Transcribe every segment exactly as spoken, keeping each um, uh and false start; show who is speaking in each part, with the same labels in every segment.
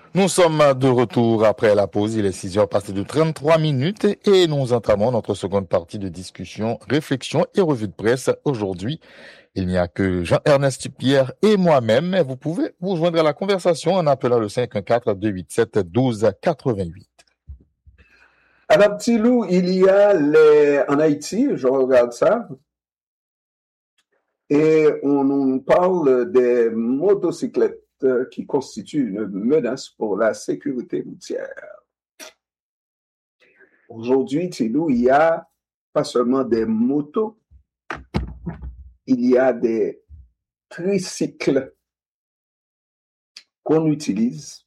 Speaker 1: Nous sommes de retour après la pause. Il est six heures passées de trente-trois minutes et nous entamons notre seconde partie de discussion, réflexion et revue de presse. Aujourd'hui, il n'y a que Jean-Ernest Pierre et moi-même. Vous pouvez vous joindre à la conversation en appelant le cinq un quatre, deux huit sept, un deux huit.
Speaker 2: Alors, petit loup, il y a les... en Haïti, je regarde ça, et on nous parle des motocyclettes qui constituent une menace pour la sécurité routière. Aujourd'hui, Tilou, il y a pas seulement des motos, il y a des tricycles qu'on utilise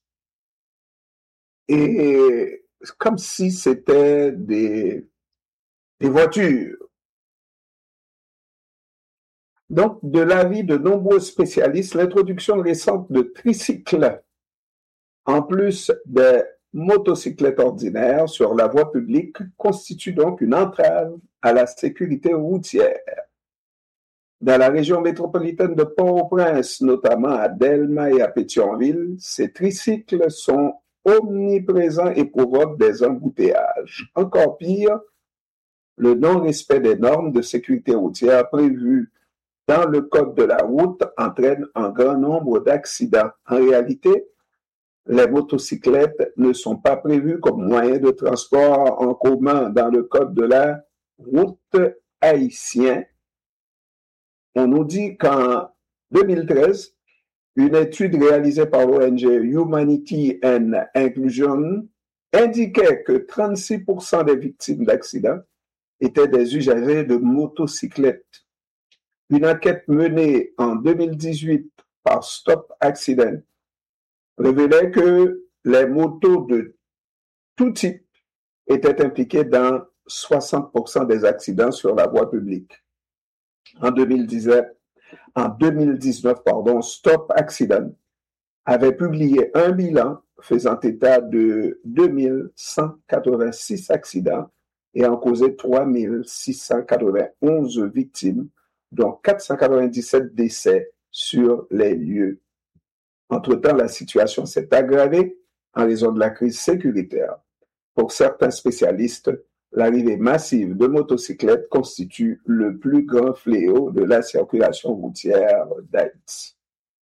Speaker 2: et comme si c'était des, des voitures. Donc, de l'avis de nombreux spécialistes, l'introduction récente de tricycles, en plus des motocyclettes ordinaires sur la voie publique, constitue donc une entrave à la sécurité routière. Dans la région métropolitaine de Port-au-Prince, notamment à Delma et à Pétionville, ces tricycles sont omniprésents et provoquent des embouteillages. Encore pire, le non-respect des normes de sécurité routière prévues dans le code de la route entraîne un grand nombre d'accidents. En réalité, les motocyclettes ne sont pas prévues comme moyen de transport en commun dans le code de la route haïtien. On nous dit qu'en deux mille treize, une étude réalisée par l'O N G Humanity and Inclusion indiquait que trente-six pour cent des victimes d'accidents étaient des usagers de motocyclettes. Une enquête menée en deux mille dix-huit par Stop Accident révélait que les motos de tout type étaient impliquées dans soixante pour cent des accidents sur la voie publique. En deux mille dix-neuf, en deux mille dix-neuf, pardon, Stop Accident avait publié un bilan faisant état de deux mille cent quatre-vingt-six accidents et en causait trois mille six cent quatre-vingt-onze victimes, dont quatre cent quatre-vingt-dix-sept décès sur les lieux. Entre-temps, la situation s'est aggravée en raison de la crise sécuritaire. Pour certains spécialistes, l'arrivée massive de motocyclettes constitue le plus grand fléau de la circulation routière d'Haïti.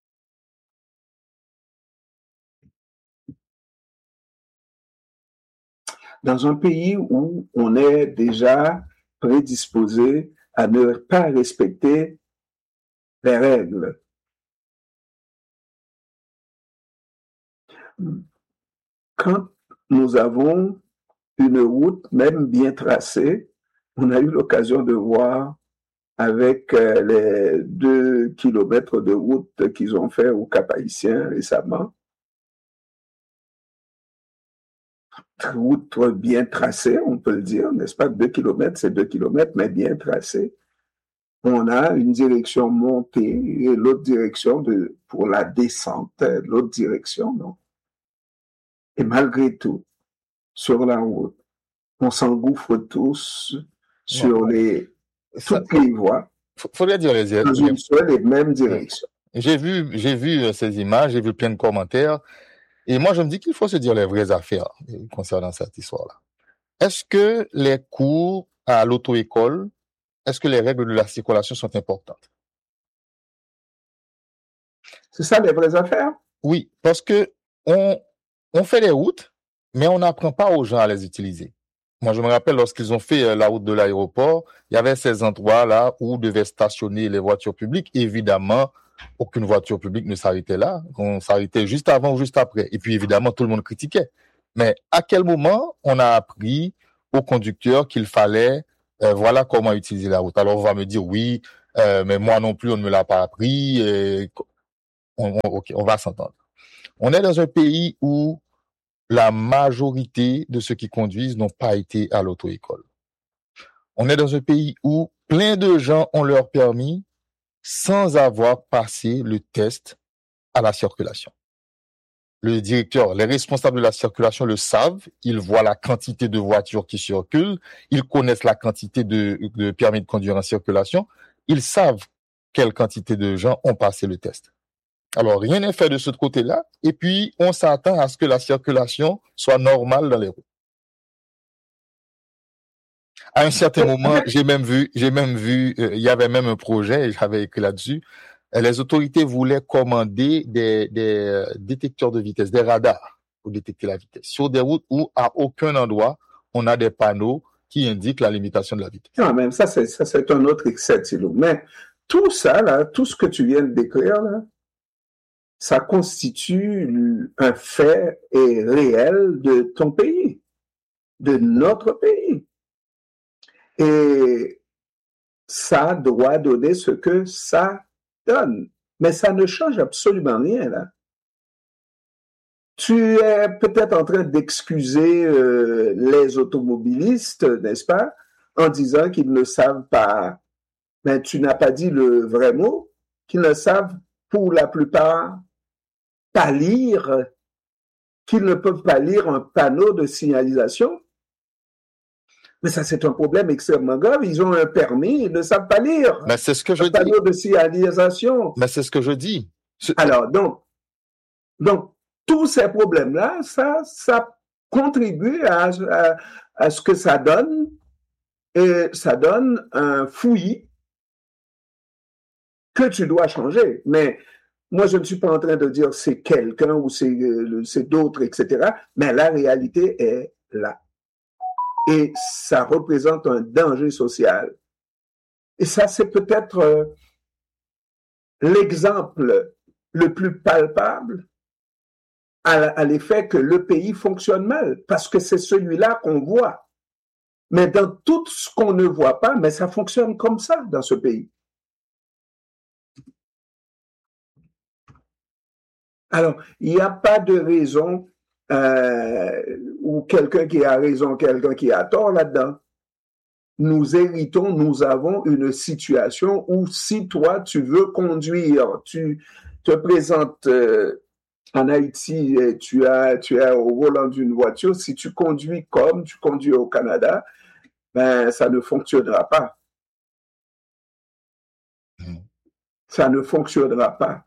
Speaker 2: Dans un pays où on est déjà prédisposé à ne pas respecter les règles, quand nous avons une route même bien tracée, on a eu l'occasion de voir avec les deux kilomètres de route qu'ils ont fait au Cap-Haïtien récemment, route bien tracée, on peut le dire, n'est-ce pas? Deux kilomètres, c'est deux kilomètres, mais bien tracée. On a une direction montée et l'autre direction de, pour la descente, l'autre direction, non? Et malgré tout, sur la route, on s'engouffre tous sur ouais. les, toutes Ça, les voies.
Speaker 1: Il faudrait dire les
Speaker 2: dans une seule et même direction.
Speaker 1: J'ai vu, j'ai vu ces images, j'ai vu plein de commentaires. Et moi, je me dis qu'il faut se dire les vraies affaires concernant cette histoire-là. Est-ce que les cours à l'auto-école, est-ce que les règles de la circulation sont importantes?
Speaker 2: C'est ça les vraies affaires?
Speaker 1: Oui, parce que on, on fait les routes, mais on n'apprend pas aux gens à les utiliser. Moi, je me rappelle lorsqu'ils ont fait la route de l'aéroport, il y avait ces endroits-là où devaient stationner les voitures publiques. Évidemment, aucune voiture publique ne s'arrêtait là. On s'arrêtait juste avant ou juste après. Et puis, évidemment, tout le monde critiquait. Mais à quel moment on a appris aux conducteurs qu'il fallait, euh, voilà comment utiliser la route? Alors, on va me dire, oui, euh, mais moi non plus, on ne me l'a pas appris. Et on, on, okay, on va s'entendre. On est dans un pays où la majorité de ceux qui conduisent n'ont pas été à l'auto-école. On est dans un pays où plein de gens ont leur permis sans avoir passé le test à la circulation. Le directeur, les responsables de la circulation le savent, ils voient la quantité de voitures qui circulent, ils connaissent la quantité de, de permis de conduire en circulation, ils savent quelle quantité de gens ont passé le test. Alors, rien n'est fait de ce côté-là. Et puis, on s'attend à ce que la circulation soit normale dans les routes. À un certain moment, j'ai même vu, j'ai même vu, euh, il y avait même un projet, et j'avais écrit là-dessus. euh, Les autorités voulaient commander des, des euh, détecteurs de vitesse, des radars pour détecter la vitesse sur des routes où à aucun endroit on a des panneaux qui indiquent la limitation de la vitesse.
Speaker 2: Non, même ça, c'est, ça, c'est un autre excès, Thilo. Mais tout ça, là, tout ce que tu viens de décrire, là, ça constitue un fait et réel de ton pays, de notre pays. Et ça doit donner ce que ça donne. Mais ça ne change absolument rien, là. Tu es peut-être en train d'excuser euh, les automobilistes, n'est-ce pas, en disant qu'ils ne savent pas, mais tu n'as pas dit le vrai mot, qu'ils ne savent pour la plupart pas lire, qu'ils ne peuvent pas lire un panneau de signalisation. Mais ça, c'est un problème extrêmement grave. Ils ont un permis, ils ne savent pas lire.
Speaker 1: Mais c'est ce que je
Speaker 2: un
Speaker 1: dis.
Speaker 2: panneau de signalisation.
Speaker 1: Mais c'est ce que je dis. C'est...
Speaker 2: Alors, donc, donc, tous ces problèmes-là, ça, ça contribue à, à, à ce que ça donne, et ça donne un fouillis que tu dois changer. Mais moi, je ne suis pas en train de dire c'est quelqu'un ou c'est, c'est d'autres, et cetera. Mais la réalité est là. Et ça représente un danger social. Et ça, c'est peut-être euh, l'exemple le plus palpable à, à l'effet que le pays fonctionne mal, parce que c'est celui-là qu'on voit. Mais dans tout ce qu'on ne voit pas, mais ça fonctionne comme ça dans ce pays. Alors, il n'y a pas de raison euh, ou quelqu'un qui a raison, quelqu'un qui a tort là-dedans. Nous héritons, nous avons une situation où si toi, tu veux conduire, tu te présentes euh, en Haïti et tu, as, tu es au volant d'une voiture, si tu conduis comme tu conduis au Canada, ben, ça ne fonctionnera pas. Mmh. Ça ne fonctionnera pas.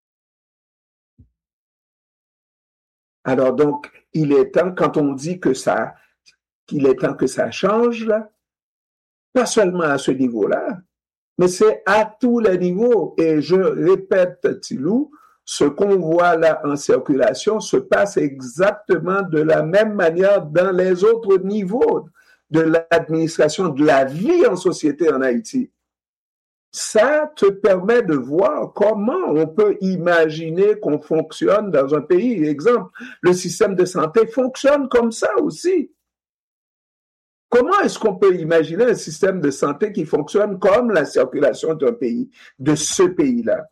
Speaker 2: Alors donc, il est temps, quand on dit que ça, qu'il est temps que ça change, là, pas seulement à ce niveau-là, mais c'est à tous les niveaux. Et je répète, Thilo, ce qu'on voit là en circulation se passe exactement de la même manière dans les autres niveaux de l'administration, de la vie en société en Haïti. Ça te permet de voir comment on peut imaginer qu'on fonctionne dans un pays. Exemple, le système de santé fonctionne comme ça aussi. Comment est-ce qu'on peut imaginer un système de santé qui fonctionne comme la circulation d'un pays, de ce pays-là?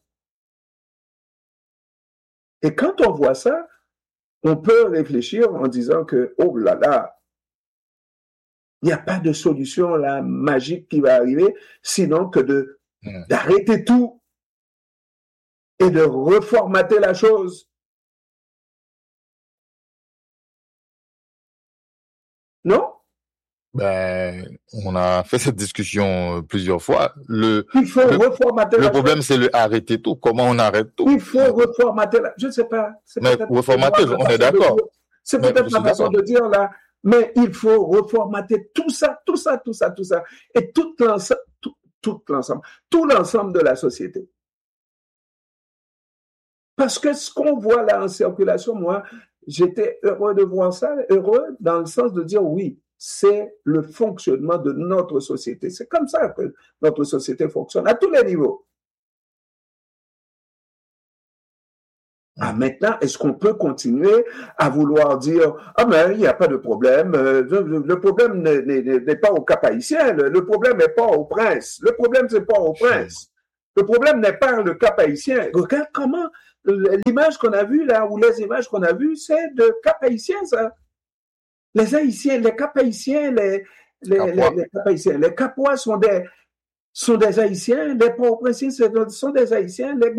Speaker 2: Et quand on voit ça, on peut réfléchir en disant que, oh là là, il n'y a pas de solution là, magique qui va arriver, sinon que de, mmh. d'arrêter tout et de reformater la chose. Non?
Speaker 1: Ben, on a fait cette discussion plusieurs fois. Le,
Speaker 2: il faut
Speaker 1: le,
Speaker 2: reformater
Speaker 1: le
Speaker 2: la
Speaker 1: problème,
Speaker 2: chose.
Speaker 1: c'est le arrêter tout. Comment on arrête tout?
Speaker 2: Il faut reformater la... Je ne sais pas.
Speaker 1: C'est mais reformater, on est d'accord.
Speaker 2: C'est peut-être ma façon de dire là, mais il faut reformater tout ça, tout ça, tout ça, tout ça. Et tout l'ensemble, tout, tout l'ensemble, tout l'ensemble de la société. Parce que ce qu'on voit là en circulation, moi, j'étais heureux de voir ça, heureux dans le sens de dire oui, c'est le fonctionnement de notre société. C'est comme ça que notre société fonctionne, à tous les niveaux. Ah, maintenant, est-ce qu'on peut continuer à vouloir dire « Ah, mais il n'y a pas de problème, le problème n'est pas au Cap haïtien, le problème n'est pas au Prince, le problème c'est pas au Prince, le problème n'est pas le Cap haïtien. » Regarde comment l'image qu'on a vue là, ou les images qu'on a vues, c'est de Cap haïtien, ça. Les Haïtiens, les Cap haïtiens, les, les, les, les Cap haïtiens, les Capois sont des, sont des Haïtiens, les Port-au-Prince sont des Haïtiens, les